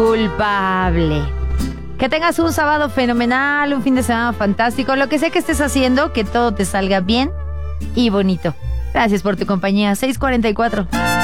culpable. Que tengas un sábado fenomenal, un fin de semana fantástico, lo que sea que estés haciendo, que todo te salga bien y bonito. Gracias por tu compañía. 6:44.